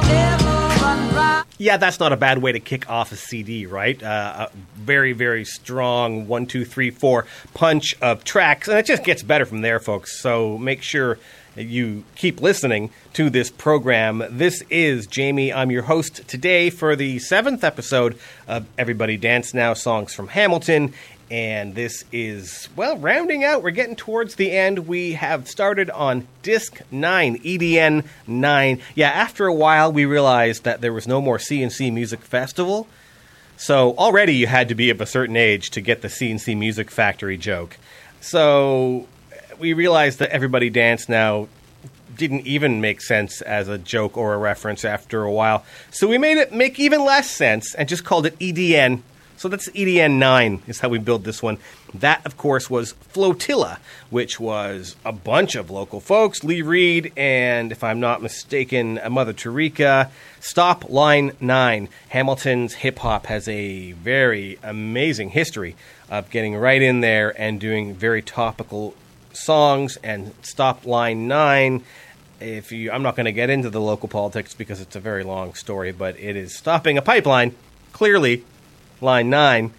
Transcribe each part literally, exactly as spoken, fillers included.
Yeah, that's not a bad way to kick off a C D, right? Uh, a very, very strong one, two, three, four punch of tracks, and it just gets better from there, folks. So make sure you keep listening to this program. This is Jamie. I'm your host today for the seventh episode of Everybody Dance Now, Songs from Hamilton. And this is, well, rounding out. We're getting towards the end. We have started on Disc nine, E D N nine. Yeah, after a while, we realized that there was no more C N C Music Festival. So already you had to be of a certain age to get the C N C Music Factory joke. So we realized that Everybody Dance Now didn't even make sense as a joke or a reference after a while. So we made it make even less sense and just called it E D N. So that's E D N nine is how we build this one. That, of course, was Flotilla, which was a bunch of local folks. Lee Reed and, if I'm not mistaken, Mother Tarika. Stop Line nine. Hamilton's hip-hop has a very amazing history of getting right in there and doing very topical songs. And Stop Line nine, if you, I'm not going to get into the local politics because it's a very long story, but it is stopping a pipeline, clearly, Line nine,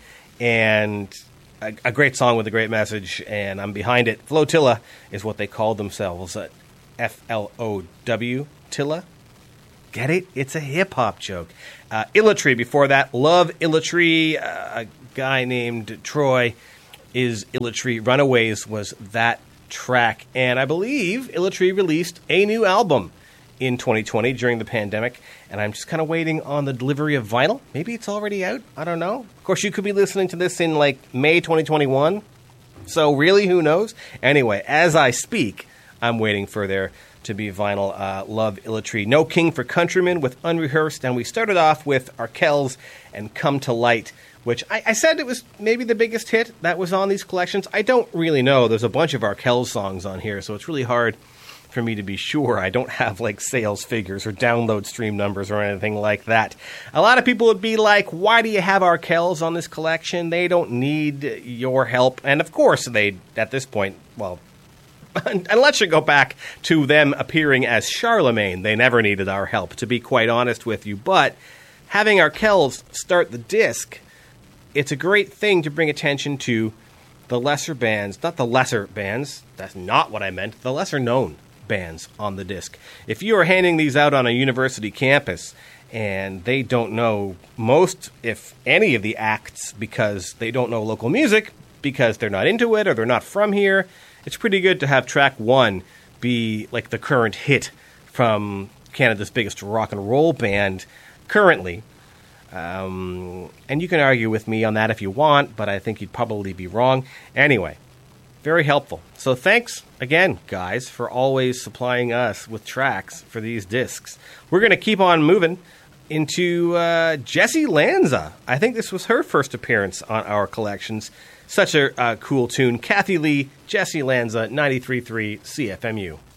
and a, a great song with a great message, and I'm behind it. Flotilla is what they called themselves, uh, F L O W, Tilla. Get it? It's a hip-hop joke. Uh, Illitree before that, Love Illitree, uh, a guy named Troy is Illitree. Runaways was that track, and I believe Illitree released a new album in twenty twenty during the pandemic, and I'm just kind of waiting on the delivery of vinyl. Maybe it's already out. I don't know. Of course, you could be listening to this in, like, May twenty twenty-one. So, really, who knows? Anyway, as I speak, I'm waiting for there to be vinyl. Uh, Love Illitree. No King for Countrymen with Unrehearsed, and we started off with Arkells and Come to Light, which I, I said it was maybe the biggest hit that was on these collections. I don't really know. There's a bunch of Arkells songs on here, so it's really hard for me to be sure. I don't have, like, sales figures or download stream numbers or anything like that. A lot of people would be like, why do you have Arkells on this collection? They don't need your help. And, of course, they, at this point, well, unless you go back to them appearing as Charlemagne, they never needed our help, to be quite honest with you. But having Arkells start the disc, it's a great thing to bring attention to the lesser bands, not the lesser bands, that's not what I meant, the lesser known bands on the disc. If you are handing these out on a university campus and they don't know most, if any, of the acts because they don't know local music, because they're not into it or they're not from here, it's pretty good to have track one be like the current hit from Canada's biggest rock and roll band currently. Um, and you can argue with me on that if you want, but I think you'd probably be wrong. Anyway, very helpful. So thanks again, guys, for always supplying us with tracks for these discs. We're going to keep on moving into uh, Jessie Lanza. I think this was her first appearance on our collections. Such a uh, cool tune. Kathy Lee, Jessie Lanza, ninety-three point three C F M U.